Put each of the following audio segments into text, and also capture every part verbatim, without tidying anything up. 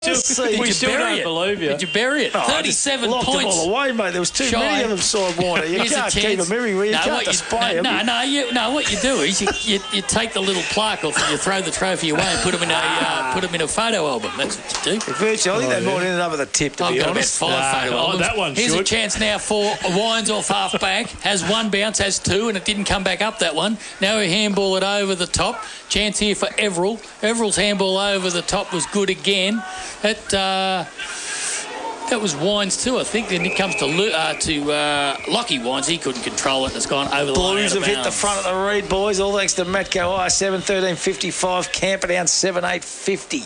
See, we still don't it? believe you. Did you bury it? Oh, thirty-seven locked points. them all away, mate. There was too Shy. many of them, Side Warner. You Here's a can't keep chance. them everywhere. You no, can't what display you, them. no, no, you, no. What you do is you, you, you take the little plaque off and you throw the trophy away and put them in a uh, put them in a photo album. That's what you do. Virtually, I think Oh, they yeah. might end up with a tip, to I've be got honest. about five Nah, photo oh, albums. that one Here's should. a chance now for Wines off half back. Has one bounce, has two, and it didn't come back up that one. Now we handball it over the top. Chance here for Everell. Everell's handball over the top was good again. That uh, that was Wines too, I think. Then it comes to Lu- uh, to uh, Lockie Wines. He couldn't control it and it's gone over the line. Blues out of have hit the bounds. front of the read, boys. All thanks to Matco I, seven thirteen fifty-five. Camperdown, seven eight fifty.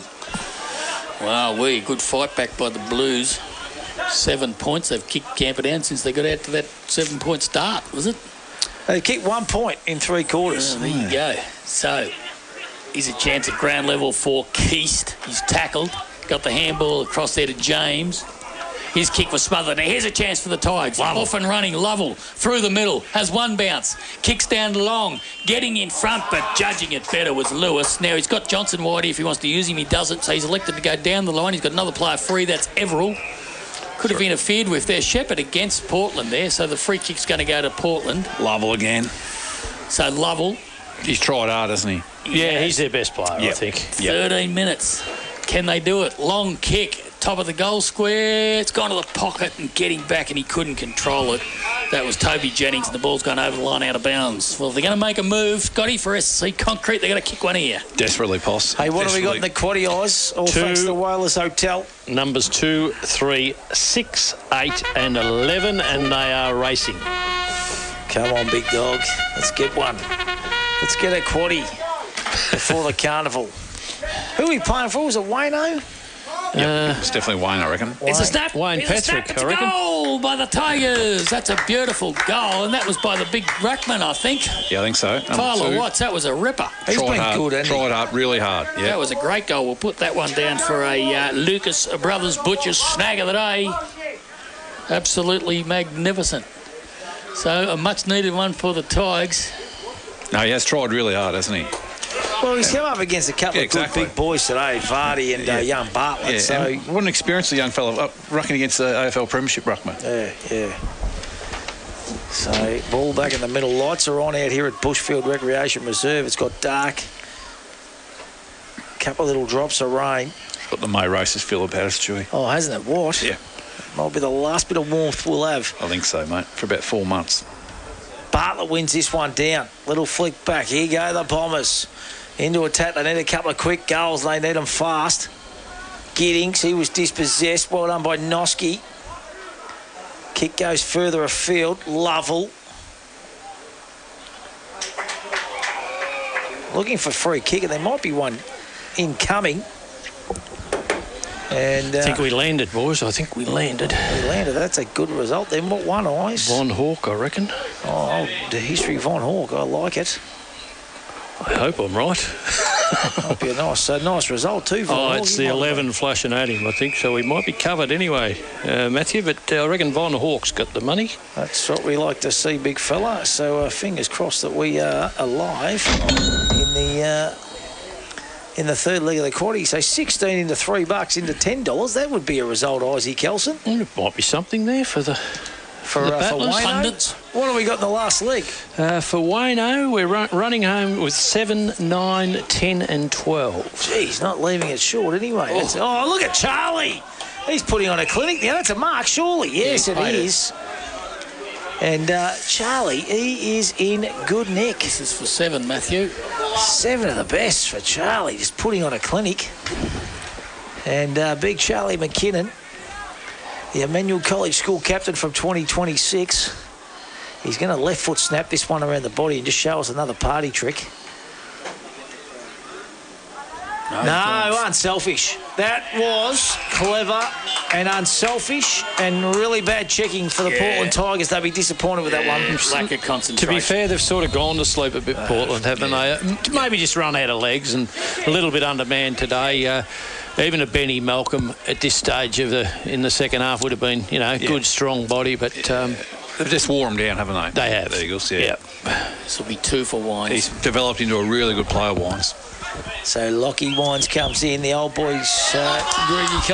Wow, we good fight back by the Blues. Seven points. They've kicked Camperdown since they got out to that seven-point start, was it? They kicked one point in three quarters. Oh, there you go. So, here's a chance at ground level for Keast. He's tackled. Got the handball across there to James. His kick was smothered. Now here's a chance for the Tigers. Lovell. Off and running. Lovell through the middle. Has one bounce. Kicks down long. Getting in front, but judging it better was Lewis. Now he's got Johnson Whitey. If he wants to use him, he doesn't. So he's elected to go down the line. He's got another player free. That's Everell. Could have interfered with their Shepherd against Portland there. So the free kick's going to go to Portland. Lovell again. So Lovell. He's tried hard, hasn't he? Yeah, he's their best player, I Yep. think. thirteen minutes. Can they do it? Long kick. Top of the goal square. It's gone to the pocket and getting back, and he couldn't control it. That was Toby Jennings, and the ball's gone over the line out of bounds. Well, if they're going to make a move, Scotty, for S C Concrete, they're going to kick one here. Desperately, Poss. Hey, what have we got in the quaddy eyes? All Two. thanks to Whalers Hotel. Numbers two, three, six, eight, and eleven, and they are racing. Come on, big dog. Let's get one. Let's get a quaddy before the carnival. Who are we playing for? Was it Wayno? Yep, it's definitely Wayne, I reckon. It's a snap. Wayne it's a Patrick, snap. It's I a reckon. goal by the Tigers. That's a beautiful goal, and that was by the big ruckman, I think. Yeah, I think so. Number Tyler two. Watts. That was a ripper. He's Tried been hard. good, hasn't he? Tried hard, really hard. Yeah. That was a great goal. We'll put that one down for a uh, Lucas Brothers Butchers snag of the day. Absolutely magnificent. So a much needed one for the Tigers. No, he has tried really hard, hasn't he? Well, he's come up against a couple Yeah, of good exactly. big boys today, Vardy and uh, Yeah. young Bartlett. Yeah, so, and what an experience the young fella uh, rucking against the A F L Premiership ruckman. yeah, yeah. So, ball back in the middle. Lights are on out here at Bushfield Recreation Reserve. It's got dark. Couple of little drops of rain. Got the May races feel about us, Chewy. Oh, hasn't it? What? Yeah, Might be the last bit of warmth we'll have. I think so, mate. For about four months. Bartlett wins this one down. Little flick back. Here go the Bombers. Into attack. They need a couple of quick goals. They need them fast. Giddings, he was dispossessed. Well done by Noski. Kick goes further afield. Lovell. Looking for free kick, and there might be one incoming. And uh, I think we landed, boys. I think we landed. we landed. That's a good result. Then what one eyes? Von Hawk, I reckon. Oh, the history of Von Hawk. I like it. I hope I'm right. Might be a nice, a nice result too. Von Oh, Hawk. it's He the might- eleven flashing at him, I think, so we might be covered anyway, uh, Matthew, but uh, I reckon Von Hawk's got the money. That's what we like to see, big fella. So uh, fingers crossed that we are alive in the uh, in the third leg of the quarter. So sixteen into three bucks into ten dollars. That would be a result, Ozzy Kelson. Well, it might be something there for the For, the uh, for battlers. Wayno. Pundits. What have we got in the last leg? Uh, for Wayno, we're run, running home with seven, nine, ten and twelve. Geez, not leaving it short anyway. Oh, That's, oh look at Charlie. He's putting on a clinic now. That's a mark, surely. Yes, Yeah, it he paid it. is. And uh, Charlie, he is in good nick. This is for seven, Matthew. Seven of the best for Charlie, just putting on a clinic. And uh, big Charlie McKinnon, the Emmanuel College school captain from twenty twenty-six. He's going to left foot snap this one around the body and just show us another party trick. No, unselfish. That was clever and unselfish and really bad checking for the Yeah. Portland Tigers. They'll be disappointed with that one. Lack of concentration. To be fair, they've sort of gone to sleep a bit, Portland, haven't they? Maybe just run out of legs and a little bit undermanned today. Uh, even a Benny Malcolm at this stage of the in the second half would have been, you know, Yeah. good, strong body, but um, They've just wore him down, haven't they? they have. The Eagles, yeah. Yep. This will be two for Wines. He's developed into a really good player, Wines. So Lockie Wines comes in, the old boys uh, greedy